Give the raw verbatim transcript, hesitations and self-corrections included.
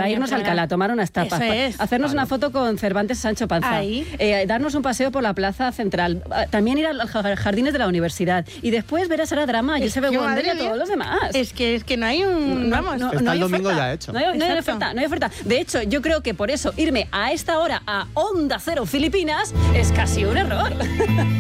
para También, irnos a claro. Alcalá, tomar unas tapas, Eso pa- es. hacernos Claro. una foto con Cervantes Sancho Panza, Ahí. eh, darnos un paseo por la plaza central, ah, también ir a los ja- jardines de la universidad y después ver a Sara Drama, Es Josep que, Wonder y a madre todos mía, los demás. Es que, es que no hay un... No, vamos. no, Está no el hay domingo oferta. ya hecho. No hay, no hay Exacto. oferta, no hay oferta. De hecho, yo creo que por eso irme a esta hora a Onda Cero Filipinas es casi un error.